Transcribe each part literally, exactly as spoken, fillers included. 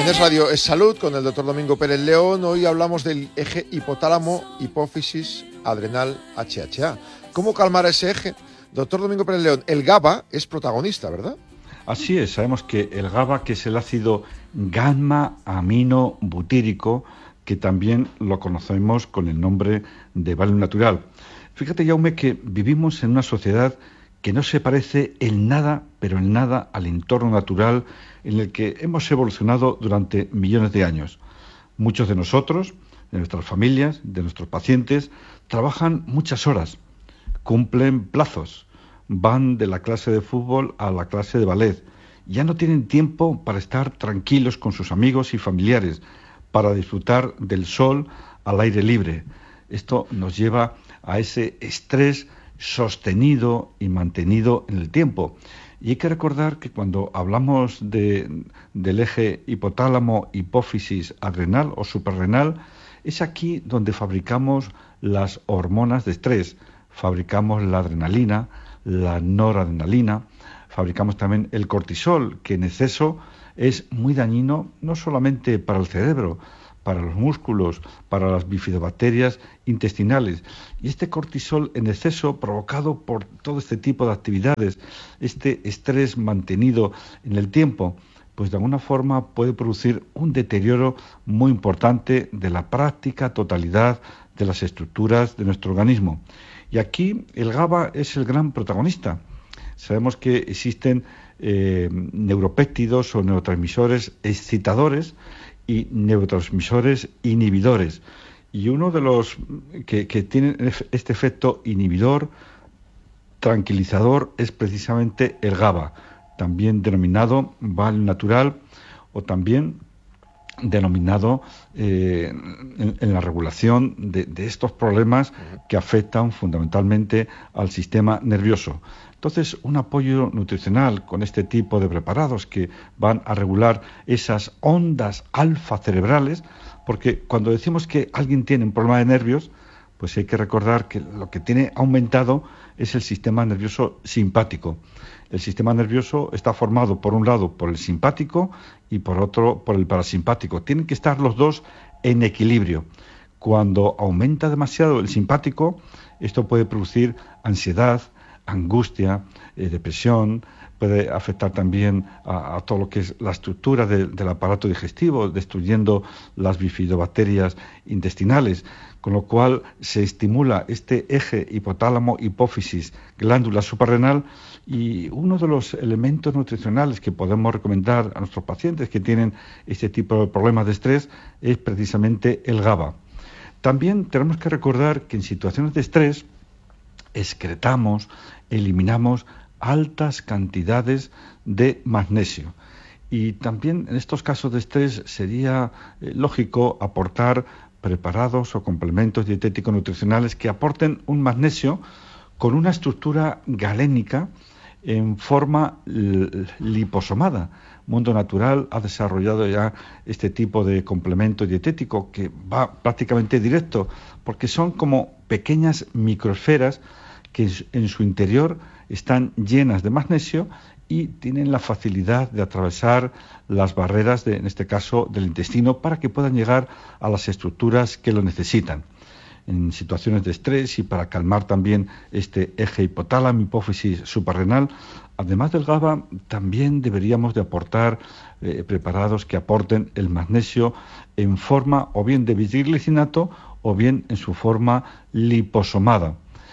Es Radio, es Salud, con el doctor Domingo Pérez León. Hoy hablamos del eje hipotálamo, hipófisis, adrenal, H H A. ¿Cómo calmar ese eje? Doctor Domingo Pérez León, el GABA es protagonista, ¿verdad? Así es, sabemos que el GABA, que es el ácido gamma-aminobutírico, que también lo conocemos con el nombre de Valium natural. Fíjate, Jaume, que vivimos en una sociedad que no se parece en nada, pero en nada, al entorno natural en el que hemos evolucionado durante millones de años. Muchos de nosotros, de nuestras familias, de nuestros pacientes, trabajan muchas horas, cumplen plazos, van de la clase de fútbol a la clase de ballet. Ya no tienen tiempo para estar tranquilos con sus amigos y familiares, para disfrutar del sol al aire libre. Esto nos lleva a ese estrés sostenido y mantenido en el tiempo. Y hay que recordar que cuando hablamos de, del eje hipotálamo, hipófisis, adrenal o suprarrenal, es aquí donde fabricamos las hormonas de estrés. Fabricamos la adrenalina, la noradrenalina, fabricamos también el cortisol, que en exceso es muy dañino no solamente para el cerebro, para los músculos, para las bifidobacterias intestinales. Y este cortisol en exceso, provocado por todo este tipo de actividades, este estrés mantenido en el tiempo, pues de alguna forma puede producir un deterioro muy importante de la práctica totalidad de las estructuras de nuestro organismo. Y aquí el GABA es el gran protagonista. Sabemos que existen eh, neuropéptidos o neurotransmisores excitadores y neurotransmisores inhibidores. Y uno de los que, que tienen este efecto inhibidor, tranquilizador, es precisamente el GABA, también denominado Valium natural o también denominado eh, en, en la regulación de, de estos problemas que afectan fundamentalmente al sistema nervioso. Entonces, un apoyo nutricional con este tipo de preparados que van a regular esas ondas alfa cerebrales, porque cuando decimos que alguien tiene un problema de nervios, pues hay que recordar que lo que tiene aumentado es el sistema nervioso simpático. El sistema nervioso está formado por un lado por el simpático y por otro por el parasimpático. Tienen que estar los dos en equilibrio. Cuando aumenta demasiado el simpático, esto puede producir ansiedad, angustia, eh, depresión, puede afectar también a, a todo lo que es la estructura de, del aparato digestivo, destruyendo las bifidobacterias intestinales, con lo cual se estimula este eje hipotálamo, hipófisis, glándula suprarrenal, y uno de los elementos nutricionales que podemos recomendar a nuestros pacientes que tienen este tipo de problemas de estrés es precisamente el GABA. También tenemos que recordar que en situaciones de estrés excretamos, eliminamos altas cantidades de magnesio. Y también en estos casos de estrés sería eh, lógico aportar preparados o complementos dietéticos nutricionales que aporten un magnesio con una estructura galénica en forma liposomada. Mundo Natural ha desarrollado ya este tipo de complemento dietético que va prácticamente directo, porque son como pequeñas microesferas que en su interior están llenas de magnesio y tienen la facilidad de atravesar las barreras, de, en este caso, del intestino, para que puedan llegar a las estructuras que lo necesitan. En situaciones de estrés y para calmar también este eje hipotálamo, hipófisis suprarrenal, además del GABA, también deberíamos de aportar eh, preparados que aporten el magnesio en forma o bien de vitilglicinato o bien en su forma liposomada.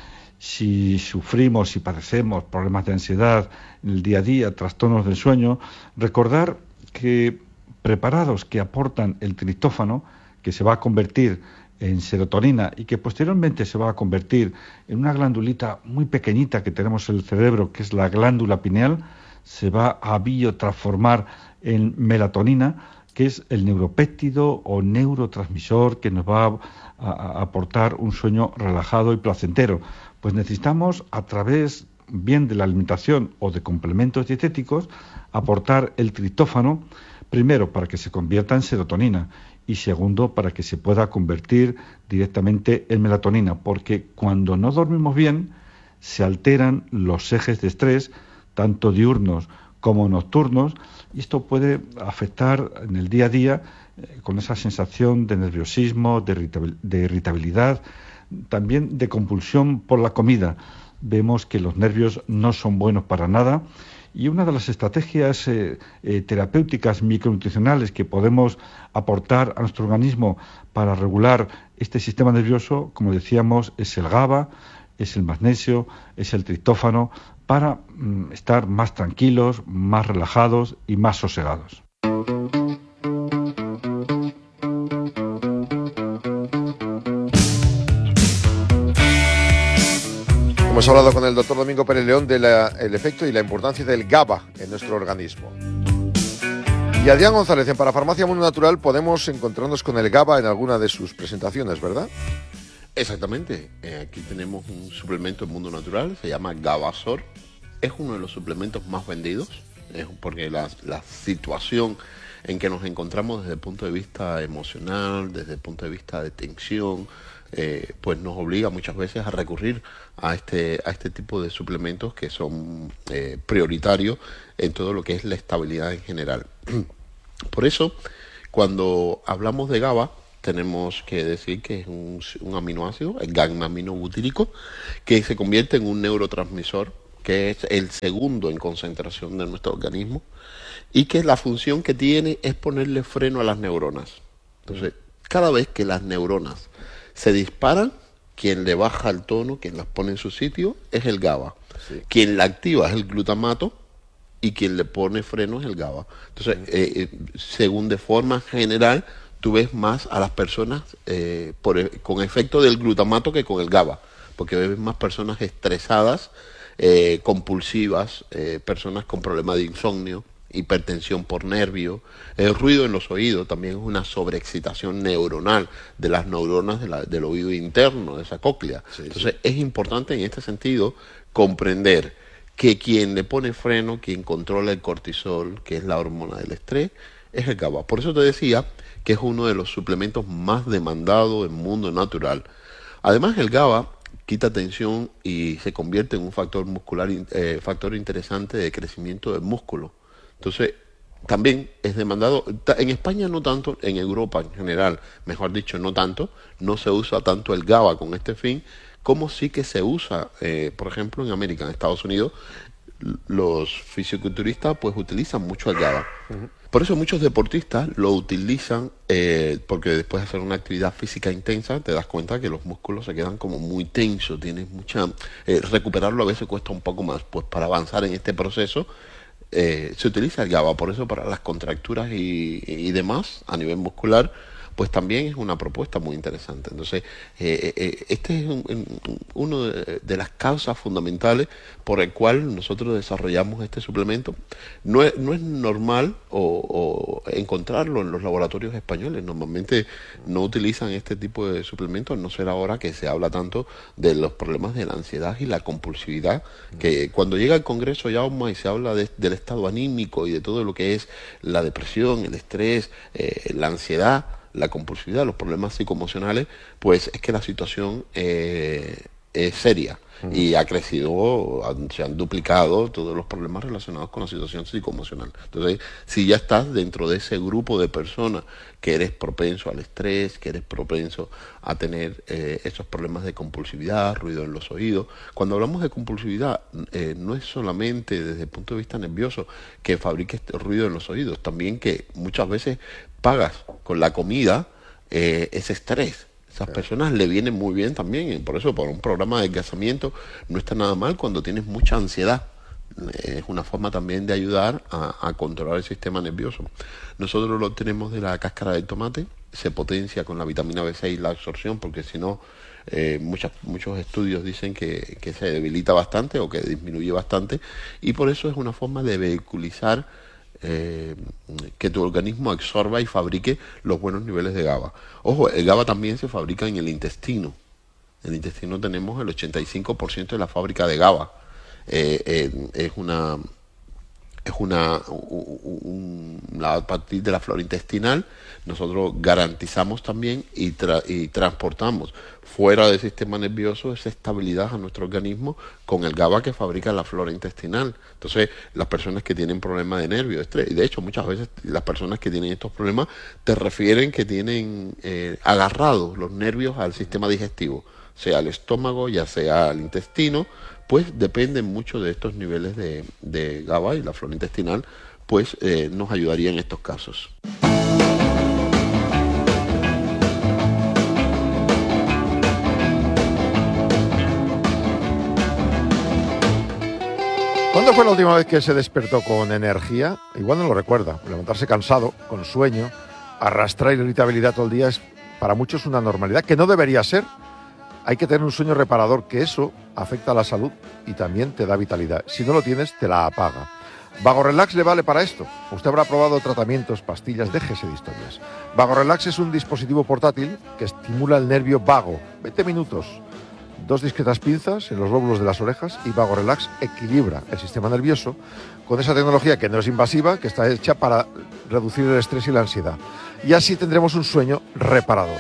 Si sufrimos, si padecemos problemas de ansiedad en el día a día, trastornos del sueño, recordar que preparados que aportan el triptófano, que se va a convertir en serotonina y que posteriormente se va a convertir en una glandulita muy pequeñita que tenemos en el cerebro, que es la glándula pineal, se va a biotransformar en melatonina, que es el neuropéptido o neurotransmisor que nos va a, a, a aportar un sueño relajado y placentero. Pues necesitamos, a través bien de la alimentación o de complementos dietéticos, aportar el triptófano, primero para que se convierta en serotonina y segundo para que se pueda convertir directamente en melatonina, porque cuando no dormimos bien se alteran los ejes de estrés, tanto diurnos como nocturnos, y esto puede afectar en el día a día eh, con esa sensación de nerviosismo, de, irritabil- de irritabilidad, también de compulsión por la comida. Vemos que los nervios no son buenos para nada, y una de las estrategias eh, eh, terapéuticas micronutricionales que podemos aportar a nuestro organismo para regular este sistema nervioso, como decíamos, es el GABA, es el magnesio, es el triptófano, para mm, estar más tranquilos, más relajados y más sosegados. Hemos hablado con el doctor Domingo Pérez León del efecto y la importancia del GABA en nuestro organismo. Y Adrián González, en Parafarmacia Mundo Natural podemos encontrarnos con el GABA en alguna de sus presentaciones, ¿verdad? Exactamente. Eh, aquí tenemos un suplemento en Mundo Natural, se llama Gabasor. Es uno de los suplementos más vendidos, eh, porque la, la situación en que nos encontramos desde el punto de vista emocional, desde el punto de vista de tensión, eh, pues nos obliga muchas veces a recurrir a este, a este tipo de suplementos que son eh, prioritarios en todo lo que es la estabilidad en general. Por eso, cuando hablamos de GABA, tenemos que decir que es un, un aminoácido, el gamma-aminobutírico, que se convierte en un neurotransmisor, que es el segundo en concentración de nuestro organismo, y que la función que tiene es ponerle freno a las neuronas. Entonces, cada vez que las neuronas se disparan, quien le baja el tono, quien las pone en su sitio, es el GABA. Sí. Quien la activa es el glutamato, y quien le pone freno es el GABA. Entonces, eh, eh, según de forma general, tú ves más a las personas eh, por, con efecto del glutamato que con el GABA, porque ves más personas estresadas, eh, compulsivas, eh, personas con problemas de insomnio, hipertensión por nervio, el ruido en los oídos también es una sobreexcitación neuronal de las neuronas de la, del oído interno, de esa cóclea. Sí, Entonces sí. es importante en este sentido comprender que quien le pone freno, quien controla el cortisol, que es la hormona del estrés, es el GABA. Por eso te decía que es uno de los suplementos más demandados en Mundo Natural. Además, el GABA quita tensión y se convierte en un factor muscular, eh, factor interesante de crecimiento del músculo. Entonces, también es demandado, en España no tanto, en Europa en general, mejor dicho, no tanto, no se usa tanto el GABA con este fin, como sí que se usa, eh, por ejemplo, en América, en Estados Unidos, los fisiculturistas pues utilizan mucho el GABA. Uh-huh. Por eso muchos deportistas lo utilizan, eh, porque después de hacer una actividad física intensa, te das cuenta que los músculos se quedan como muy tensos, tienes mucha, eh, recuperarlo a veces cuesta un poco más, pues para avanzar en este proceso, Eh, se utiliza el GABA. Por eso para las contracturas y, y demás a nivel muscular, pues también es una propuesta muy interesante. Entonces, eh, eh, este es un, un, uno de, de las causas fundamentales por el cual nosotros desarrollamos este suplemento. No es, no es normal o, o encontrarlo en los laboratorios españoles. Normalmente no utilizan este tipo de suplementos, no será ahora que se habla tanto de los problemas de la ansiedad y la compulsividad, que cuando llega al Congreso Yauma y se habla de, del estado anímico y de todo lo que es la depresión, el estrés, eh, la ansiedad, la compulsividad, los problemas psicoemocionales, pues es que la situación eh, es seria uh-huh. y ha crecido, han, se han duplicado todos los problemas relacionados con la situación psicoemocional. Entonces, si ya estás dentro de ese grupo de personas que eres propenso al estrés, que eres propenso a tener eh, esos problemas de compulsividad, ruido en los oídos. Cuando hablamos de compulsividad, eh, no es solamente desde el punto de vista nervioso que fabrique este ruido en los oídos, también que muchas veces pagas con la comida eh, ese estrés. Esas personas le vienen muy bien también, por eso por un programa de adelgazamiento no está nada mal cuando tienes mucha ansiedad. Es una forma también de ayudar a, a controlar el sistema nervioso. Nosotros lo tenemos de la cáscara del tomate, se potencia con la vitamina B seis la absorción, porque si no, eh, muchas, muchos estudios dicen que, que se debilita bastante o que disminuye bastante, y por eso es una forma de vehiculizar Eh, que tu organismo absorba y fabrique los buenos niveles de GABA. Ojo, el GABA también se fabrica en el intestino. En el intestino tenemos el ochenta y cinco por ciento de la fábrica de GABA. Eh, eh, es una es una, un, un, a partir de la flora intestinal. Nosotros garantizamos también y, tra y transportamos fuera del sistema nervioso esa estabilidad a nuestro organismo con el GABA que fabrica la flora intestinal. Entonces, las personas que tienen problemas de nervios, estrés, y de hecho muchas veces las personas que tienen estos problemas te refieren que tienen eh, agarrados los nervios al sistema digestivo, sea al estómago, ya sea al intestino, pues dependen mucho de estos niveles de, de GABA, y la flora intestinal pues eh, nos ayudaría en estos casos. ¿Cuándo fue la última vez que se despertó con energía? Igual no lo recuerda. Levantarse cansado, con sueño, arrastrar irritabilidad todo el día es para muchos una normalidad que no debería ser. Hay que tener un sueño reparador, que eso afecta a la salud y también te da vitalidad. Si no lo tienes, te la apaga. Vagorelax le vale para esto. Usted habrá probado tratamientos, pastillas, déjese de historias. Vagorelax es un dispositivo portátil que estimula el nervio vago. veinte minutos. Dos discretas pinzas en los lóbulos de las orejas y Vagorelax equilibra el sistema nervioso con esa tecnología que no es invasiva, que está hecha para reducir el estrés y la ansiedad. Y así tendremos un sueño reparador.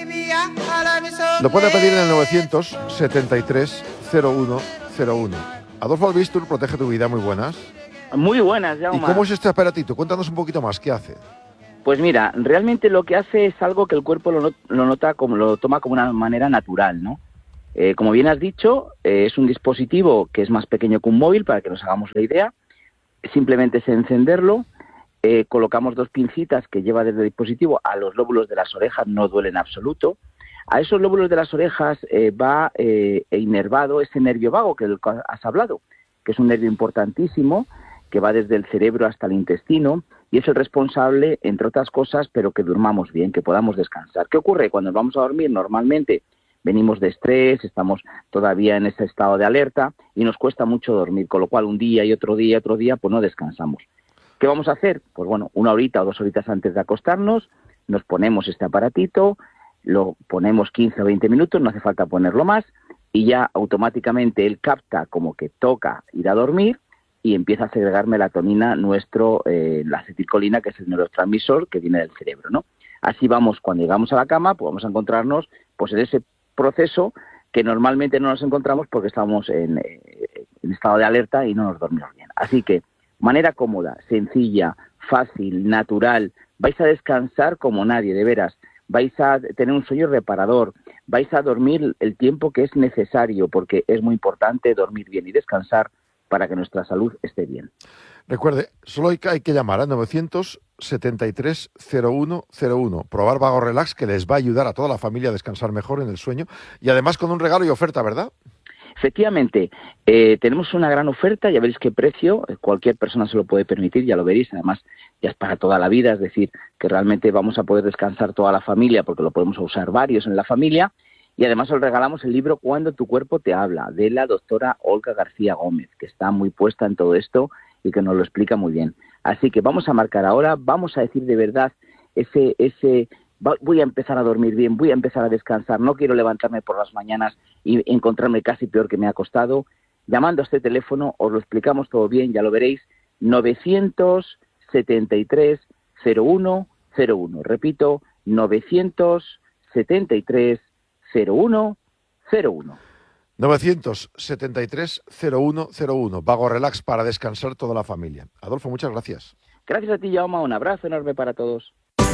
Lo puede pedir en el novecientos setenta y tres cero uno cero uno. Adolfo Albistur, protege tu vida, muy buenas. Muy buenas, Jaume. ¿Y cómo es este aparatito? Cuéntanos un poquito más, ¿qué hace? Pues mira, realmente lo que hace es algo que el cuerpo lo, not lo nota como lo toma como una manera natural, ¿no? Eh, como bien has dicho, eh, es un dispositivo que es más pequeño que un móvil, para que nos hagamos la idea. Simplemente es encenderlo, eh, colocamos dos pincitas que lleva desde el dispositivo a los lóbulos de las orejas, no duele en absoluto. A esos lóbulos de las orejas eh, va eh, inervado ese nervio vago que has hablado, que es un nervio importantísimo, que va desde el cerebro hasta el intestino, y es el responsable, entre otras cosas, pero que durmamos bien, que podamos descansar. ¿Qué ocurre? Cuando vamos a dormir, normalmente venimos de estrés, estamos todavía en ese estado de alerta y nos cuesta mucho dormir, con lo cual un día y otro día y otro día pues no descansamos. ¿Qué vamos a hacer? Pues bueno, una horita o dos horitas antes de acostarnos, nos ponemos este aparatito, lo ponemos quince o veinte minutos, no hace falta ponerlo más, y ya automáticamente él capta como que toca ir a dormir y empieza a segregar melatonina, nuestro, eh, la acetilcolina, que es el neurotransmisor que viene del cerebro, ¿no? Así vamos, cuando llegamos a la cama, pues vamos a encontrarnos pues en ese proceso que normalmente no nos encontramos porque estamos en, en estado de alerta y no nos dormimos bien. Así que, manera cómoda, sencilla, fácil, natural, vais a descansar como nadie, de veras, vais a tener un sueño reparador, vais a dormir el tiempo que es necesario, porque es muy importante dormir bien y descansar para que nuestra salud esté bien. Recuerde, solo hay que, hay que llamar a novecientos setenta y tres cero uno cero uno. Probar Vagorelax, que les va a ayudar a toda la familia a descansar mejor en el sueño, y además con un regalo y oferta, ¿verdad? Efectivamente, eh, tenemos una gran oferta, ya veréis qué precio, cualquier persona se lo puede permitir, ya lo veréis, además ya es para toda la vida, es decir, que realmente vamos a poder descansar toda la familia porque lo podemos usar varios en la familia, y además os regalamos el libro Cuando tu cuerpo te habla, de la doctora Olga García Gómez, que está muy puesta en todo esto y que nos lo explica muy bien. Así que vamos a marcar ahora, vamos a decir de verdad ese, ese, voy a empezar a dormir bien, voy a empezar a descansar, no quiero levantarme por las mañanas y encontrarme casi peor que me ha costado. Llamando a este teléfono os lo explicamos todo bien, ya lo veréis, novecientos setenta y tres cero uno cero uno. Repito, novecientos setenta y tres cero uno cero uno. novecientos setenta y tres cero uno cero uno. Vagorelax, para descansar toda la familia. Adolfo, muchas gracias. Gracias a ti, Jaume. Un abrazo enorme para todos.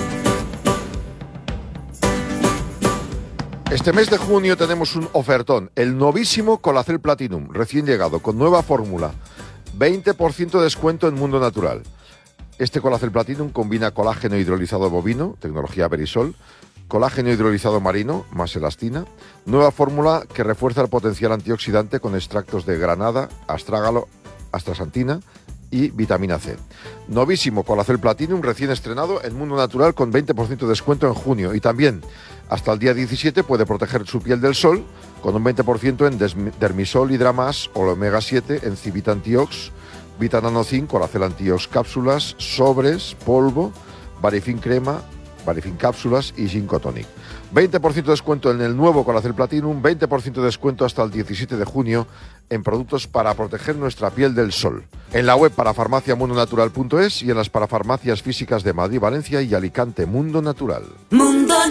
Este mes de junio tenemos un ofertón, el novísimo Colacel Platinum, recién llegado, con nueva fórmula. veinte por ciento de descuento en Mundo Natural. Este Colacel Platinum combina colágeno hidrolizado bovino, tecnología Verisol, colágeno hidrolizado marino, más elastina, nueva fórmula que refuerza el potencial antioxidante con extractos de granada, astrágalo, astaxantina y vitamina C. Novísimo Colacel Platinum, recién estrenado en Mundo Natural, con veinte por ciento de descuento en junio. Y también, hasta el día diecisiete, puede proteger su piel del sol con un veinte por ciento en Dermisol, Hidramas o Omega siete, Encivita Antiox, Vitananozinc, Colacel Antiox cápsulas, sobres, polvo, Varifin crema, Varifin cápsulas y Ginkgo Tonic. veinte por ciento de descuento en el nuevo Colacel Platinum, veinte por ciento de descuento hasta el diecisiete de junio en productos para proteger nuestra piel del sol. En la web parafarmacia mundo natural punto es y en las parafarmacias físicas de Madrid, Valencia y Alicante. Mundo Natural. Mundo